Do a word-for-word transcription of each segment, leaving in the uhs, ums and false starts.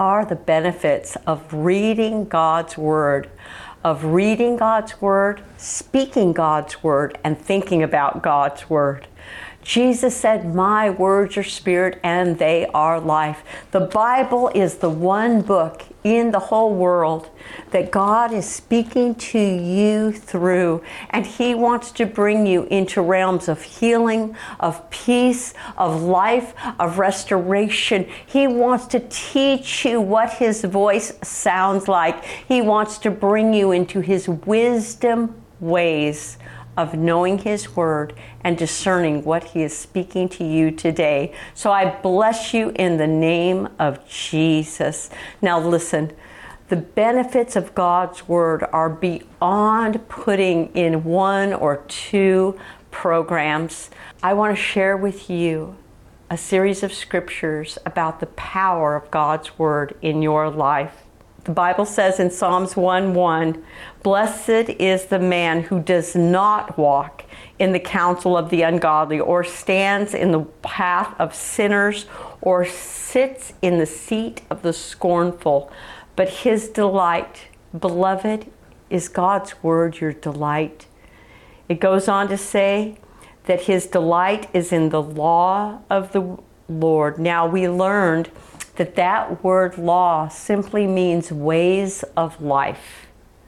are the benefits of reading God's Word, of reading God's Word, speaking God's Word, and thinking about God's Word. Jesus said, my words are spirit and they are life. The Bible is the one book in the whole world that God is speaking to you through. And He wants to bring you into realms of healing, of peace, of life, of restoration. He wants to teach you what His voice sounds like. He wants to bring you into His wisdom ways of knowing His Word and discerning what He is speaking to you today. So I bless you in the name of Jesus. Now listen, the benefits of God's Word are beyond putting in one or two programs. I want to share with you a series of scriptures about the power of God's Word in your life. The Bible says in Psalms one one, blessed is the man who does not walk in the counsel of the ungodly, or stands in the path of sinners, or sits in the seat of the scornful. But his delight, beloved, is God's Word your delight. It goes on to say that his delight is in the law of the Lord. Now we learned that that word law simply means ways of life.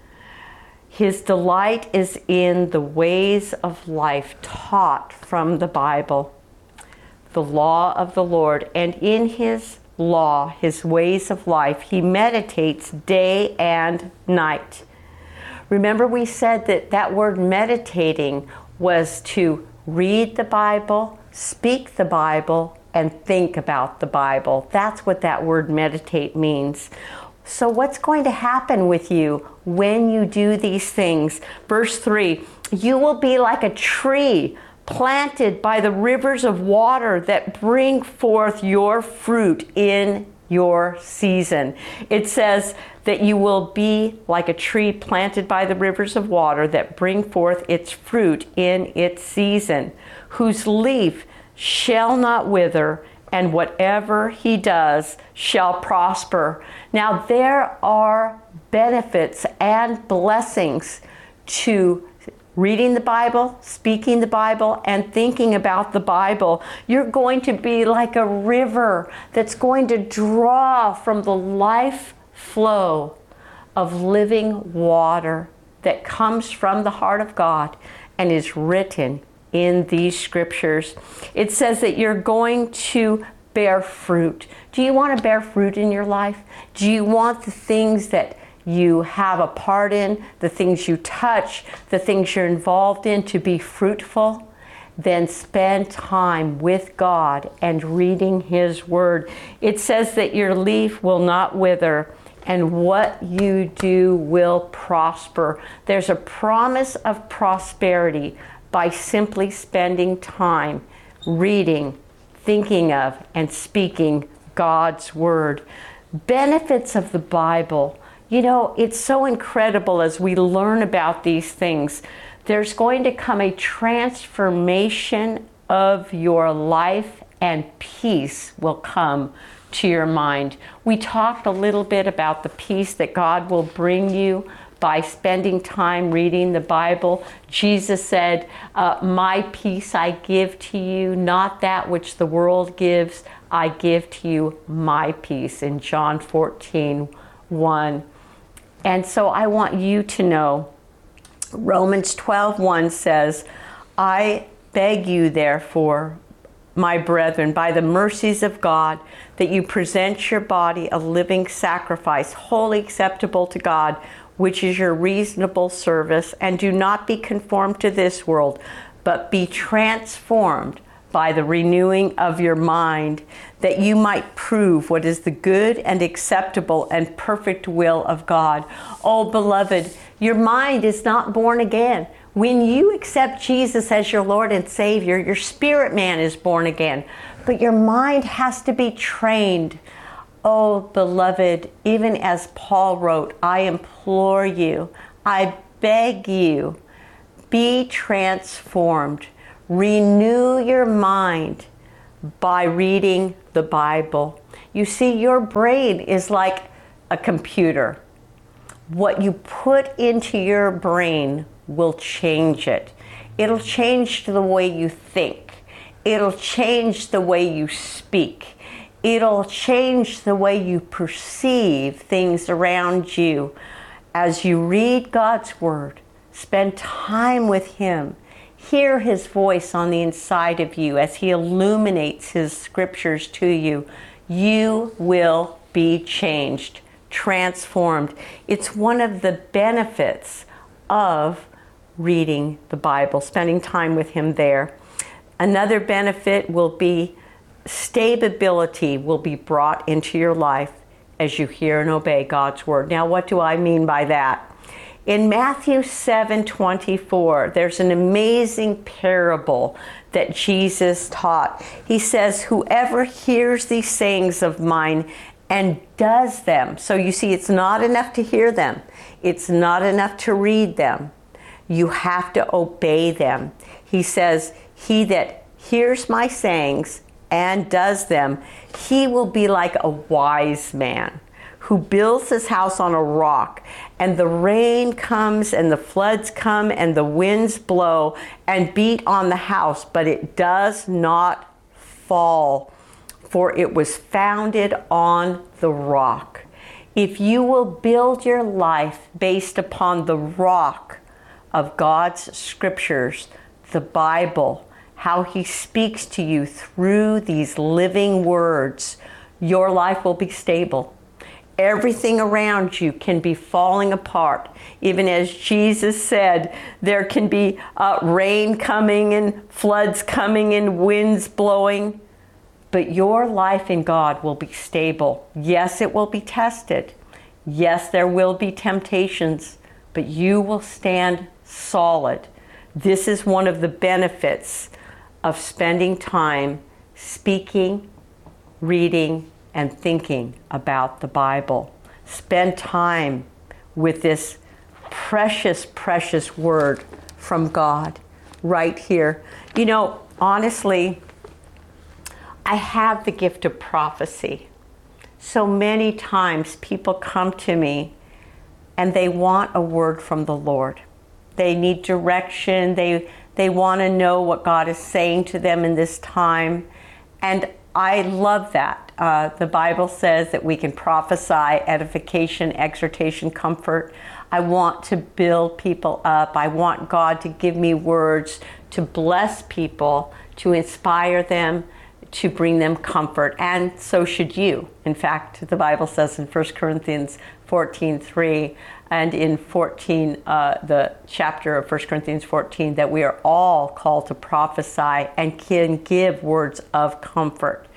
His delight is in the ways of life taught from the Bible, the law of the Lord. And in His law, His ways of life, He meditates day and night. Remember, we said that that word meditating was to read the Bible, speak the Bible, and think about the Bible. That's what that word meditate means. So what's going to happen with you when you do these things? Verse three, you will be like a tree planted by the rivers of water that bring forth your fruit in your season. It says that you will be like a tree planted by the rivers of water that bring forth its fruit in its season, whose leaf shall not wither, and whatever he does shall prosper. Now there are benefits and blessings to reading the Bible, speaking the Bible, and thinking about the Bible. You're going to be like a river that's going to draw from the life flow of living water that comes from the heart of God and is written in these scriptures. It says that you're going to bear fruit. Do you want to bear fruit in your life? Do you want the things that you have a part in, the things you touch, the things you're involved in to be fruitful? Then spend time with God and reading His Word. It says that your leaf will not wither, and what you do will prosper. There's a promise of prosperity by simply spending time reading, thinking of, and speaking God's Word. Benefits of the Bible. You know, it's so incredible as we learn about these things. There's going to come a transformation of your life, and peace will come to your mind. We talked a little bit about the peace that God will bring you by spending time reading the Bible. Jesus said, uh, my peace I give to you, not that which the world gives. I give to you my peace, in John fourteen one. And so I want you to know, Romans twelve one says, I beg you therefore, my brethren, by the mercies of God, that you present your body a living sacrifice, wholly acceptable to God, which is your reasonable service, and do not be conformed to this world, but be transformed by the renewing of your mind, that you might prove what is the good and acceptable and perfect will of God. Oh, beloved, your mind is not born again. When you accept Jesus as your Lord and Savior, your spirit man is born again, but your mind has to be trained. Oh, beloved, even as Paul wrote, I implore you, I beg you, be transformed. Renew your mind by reading the Bible. You see, your brain is like a computer. What you put into your brain will change it. It'll change the way you think. It'll change the way you speak. It'll change the way you perceive things around you. As you read God's Word, spend time with Him, hear His voice on the inside of you as He illuminates His scriptures to you, you will be changed, transformed. It's one of the benefits of reading the Bible, spending time with Him there. Another benefit will be stability will be brought into your life as you hear and obey God's Word. Now, what do I mean by that? In Matthew seven twenty-four, there's an amazing parable that Jesus taught. He says, whoever hears these sayings of mine and does them. So you see, it's not enough to hear them. It's not enough to read them. You have to obey them. He says, he that hears my sayings and does them, he will be like a wise man who builds his house on a rock, and the rain comes and the floods come and the winds blow and beat on the house, but it does not fall, for it was founded on the rock. If you will build your life based upon the rock of God's scriptures, the Bible, how He speaks to you through these living words, your life will be stable. Everything around you can be falling apart. Even as Jesus said, there can be uh, rain coming and floods coming and winds blowing. But your life in God will be stable. Yes, it will be tested. Yes, there will be temptations, but you will stand solid. This is one of the benefits of spending time speaking, reading, and thinking about the Bible. Spend time with this precious, precious word from God right here. You know, honestly, I have the gift of prophecy. So many times people come to me and they want a word from the Lord. They need direction. They, they want to know what God is saying to them in this time. And I love that. Uh, the Bible says that we can prophesy, edification, exhortation, comfort. I want to build people up. I want God to give me words to bless people, to inspire them, to bring them comfort. And so should you. In fact, the Bible says in First Corinthians fourteen three and in fourteen, uh, the chapter of First Corinthians fourteen, that we are all called to prophesy and can give words of comfort.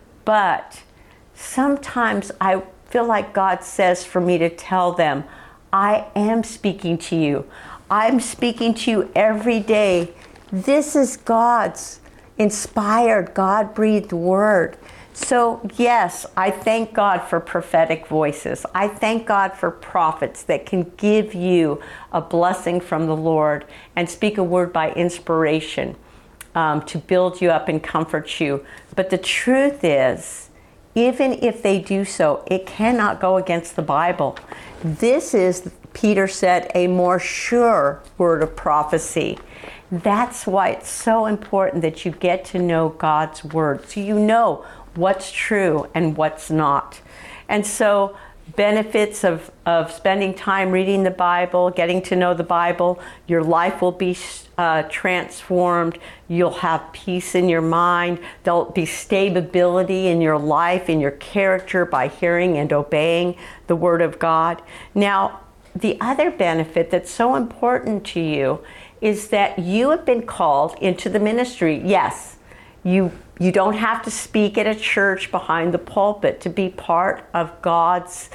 But sometimes I feel like God says for me to tell them, I am speaking to you. I'm speaking to you every day. This is God's inspired, God-breathed word. So yes, I thank God for prophetic voices. I thank God for prophets that can give you a blessing from the Lord and speak a word by inspiration. Um, to build you up and comfort you. But the truth is, even if they do so, it cannot go against the Bible. This is, Peter said, a more sure word of prophecy. That's why it's so important that you get to know God's word, so you know what's true and what's not. And so benefits of, of spending time reading the Bible, getting to know the Bible, your life will be uh, transformed. You'll have peace in your mind. There'll be stability in your life, in your character by hearing and obeying the Word of God. Now, the other benefit that's so important to you is that you have been called into the ministry. Yes, you You don't have to speak at a church behind the pulpit to be part of God's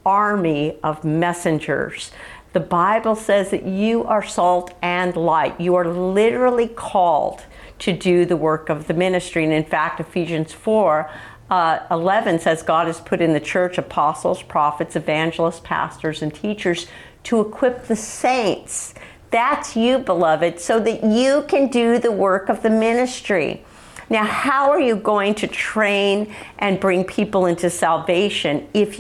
army of messengers. The Bible says that you are salt and light. You are literally called to do the work of the ministry. And in fact, Ephesians four eleven says God has put in the church apostles, prophets, evangelists, pastors, and teachers to equip the saints. That's you, beloved, so that you can do the work of the ministry. Now, how are you going to train and bring people into salvation if